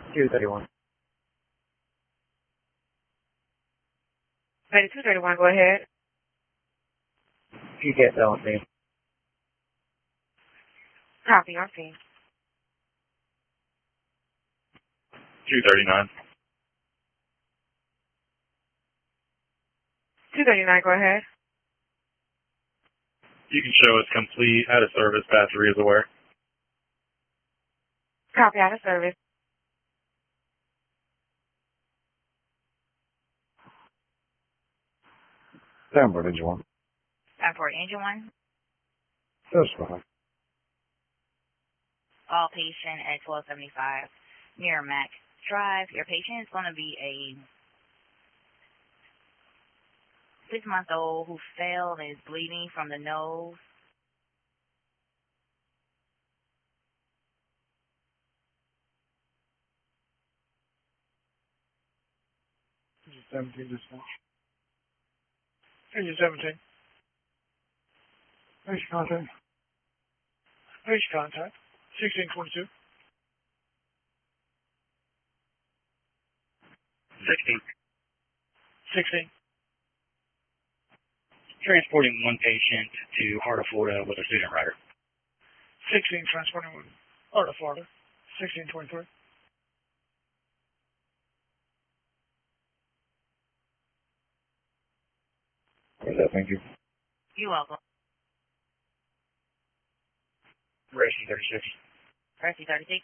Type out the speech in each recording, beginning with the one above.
231. Ready 231, go ahead. PCS on scene. Copy, on scene. 239. 239, go ahead. You can show us complete out of service, battery is aware. Copy, out of service. Downward engine 1. Downport engine 1. That's fine. All patient at 1275 Merrimack Drive. Your patient is going to be a 6-month-old who fell and is bleeding from the nose. Engine 17 dispatch. Engine 17. Patient contact. Patient contact. 1622. 16. 16. Transporting one patient to Heart of Florida with a student rider. 16 transporting with Heart of Florida. 1623. Thank you. You're welcome. Rescue 36. Rescue 36.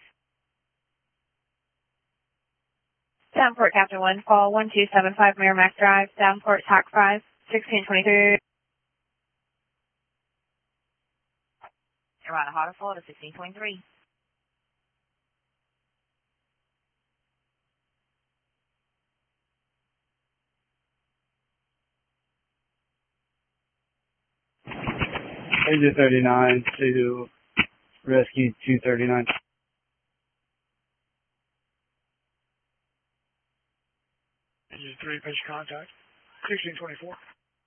Downport Captain 1, call 1275 Merrimack Drive, Downport TAC 5, 1622. Around Heart of Florida, 1623. Engine 39 to rescue 239. Engine 3, patient contact. 1624.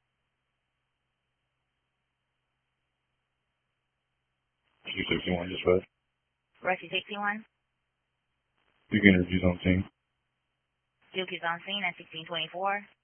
Rescue 61 dispatch. Rescue 61. You can interviews on scene. Duke is on scene at 1624.